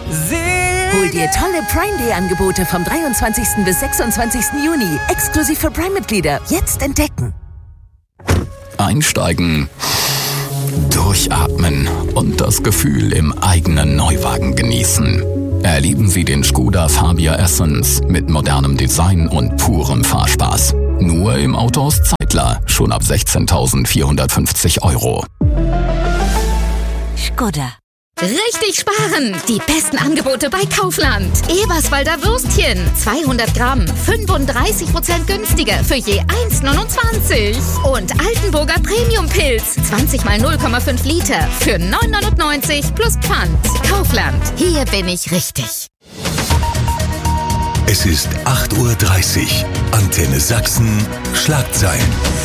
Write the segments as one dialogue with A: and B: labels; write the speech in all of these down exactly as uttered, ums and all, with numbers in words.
A: Hol dir tolle Prime Day Angebote vom dreiundzwanzigsten bis sechsundzwanzigsten Juni. Exklusiv für Prime-Mitglieder. Jetzt entdecken.
B: Einsteigen, durchatmen und das Gefühl im eigenen Neuwagen genießen. Erleben Sie den Skoda Fabia Essence mit modernem Design und purem Fahrspaß. Nur im Autohaus Zeitler, schon ab sechzehntausendvierhundertfünfzig Euro.
A: Skoda.
C: Richtig sparen! Die besten Angebote bei Kaufland. Eberswalder Würstchen, zweihundert Gramm, fünfunddreißig Prozent günstiger für je eins neunundzwanzig. Und Altenburger Premium-Pilz, zwanzig mal null Komma fünf Liter für neun neunundneunzig plus Pfand. Kaufland, hier bin ich richtig.
D: Es ist acht Uhr dreißig. Antenne Sachsen, Schlagzeilen.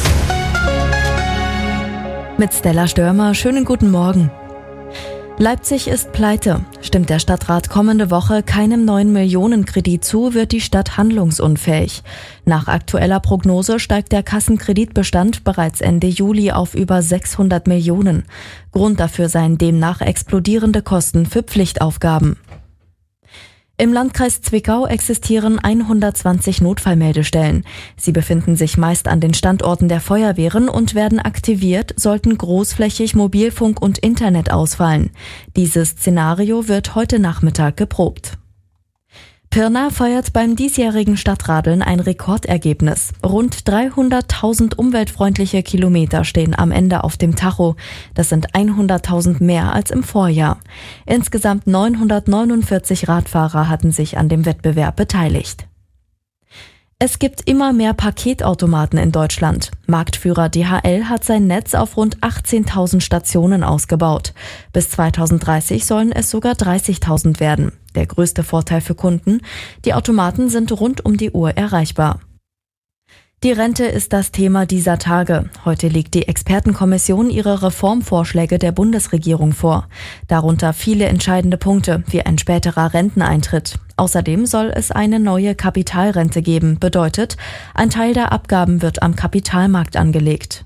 E: Mit Stella Störmer, schönen guten Morgen. Leipzig ist pleite. Stimmt der Stadtrat kommende Woche keinem neuen Millionenkredit zu, wird die Stadt handlungsunfähig. Nach aktueller Prognose steigt der Kassenkreditbestand bereits Ende Juli auf über sechshundert Millionen. Grund dafür seien demnach explodierende Kosten für Pflichtaufgaben. Im Landkreis Zwickau existieren hundertzwanzig Notfallmeldestellen. Sie befinden sich meist an den Standorten der Feuerwehren und werden aktiviert, sollten großflächig Mobilfunk und Internet ausfallen. Dieses Szenario wird heute Nachmittag geprobt. Pirna feiert beim diesjährigen Stadtradeln ein Rekordergebnis. Rund dreihunderttausend umweltfreundliche Kilometer stehen am Ende auf dem Tacho. Das sind hunderttausend mehr als im Vorjahr. Insgesamt neunhundertneunundvierzig Radfahrer hatten sich an dem Wettbewerb beteiligt. Es gibt immer mehr Paketautomaten in Deutschland. Marktführer D H L hat sein Netz auf rund achtzehntausend Stationen ausgebaut. Bis zweitausenddreißig sollen es sogar dreißigtausend werden. Der größte Vorteil für Kunden: die Automaten sind rund um die Uhr erreichbar. Die Rente ist das Thema dieser Tage. Heute legt die Expertenkommission ihre Reformvorschläge der Bundesregierung vor. Darunter viele entscheidende Punkte, wie ein späterer Renteneintritt. Außerdem soll es eine neue Kapitalrente geben. Bedeutet, ein Teil der Abgaben wird am Kapitalmarkt angelegt.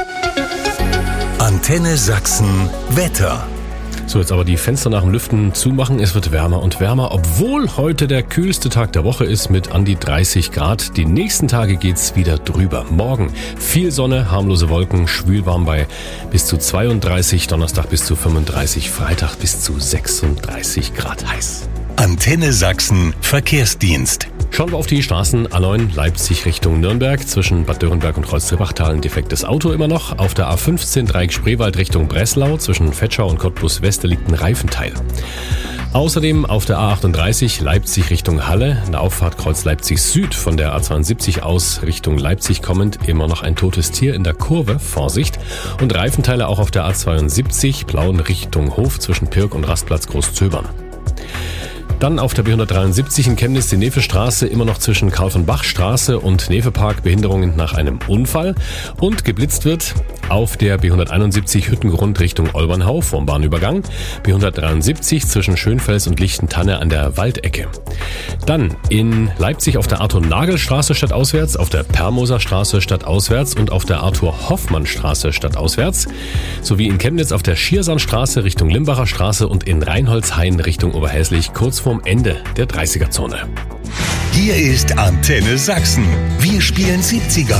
D: Antenne Sachsen Wetter.
F: So, jetzt aber die Fenster nach dem Lüften zumachen. Es wird wärmer und wärmer, obwohl heute der kühlste Tag der Woche ist mit an die dreißig Grad. Die nächsten Tage geht's wieder drüber. Morgen viel Sonne, harmlose Wolken, schwülwarm bei bis zu zweiunddreißig, Donnerstag bis zu fünfunddreißig, Freitag bis zu sechsunddreißig Grad heiß.
D: Antenne Sachsen Verkehrsdienst.
F: Schauen wir auf die Straßen. A neun Leipzig Richtung Nürnberg. Zwischen Bad Dürrenberg und Kreuztrebachtal ein defektes Auto immer noch. Auf der A fünfzehn Dreieck Spreewald Richtung Breslau. Zwischen Vetschau und Cottbus Weste liegt ein Reifenteil. Außerdem auf der A achtunddreißig Leipzig Richtung Halle. In der Auffahrt Kreuz Leipzig Süd von der A zweiundsiebzig aus Richtung Leipzig kommend immer noch ein totes Tier in der Kurve. Vorsicht. Und Reifenteile auch auf der A zweiundsiebzig Plauen Richtung Hof zwischen Pirk und Rastplatz Großzöbern. Dann auf der B hundertdreiundsiebzig in Chemnitz die Nevestraße, immer noch zwischen Karl-von-Bach-Straße und Nevepark, Behinderungen nach einem Unfall. Und geblitzt wird auf der B hunderteinundsiebzig Hüttengrund Richtung Olbernhau vom Bahnübergang. B hundertdreiundsiebzig zwischen Schönfels und Lichtentanne an der Waldecke. Dann in Leipzig auf der Arthur-Nagel-Straße stadtauswärts, auf der Permoser Straße stadtauswärts und auf der Arthur-Hoffmann-Straße stadtauswärts. Sowie in Chemnitz auf der Schiersandstraße Richtung Limbacher Straße und in Reinholzhain Richtung Oberhäslich kurz vorm Ende der dreißiger-Zone.
D: Hier ist Antenne Sachsen. Wir spielen siebziger,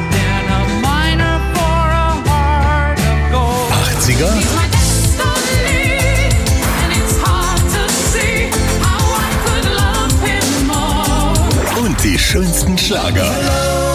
D: achtziger und die schönsten Schlager.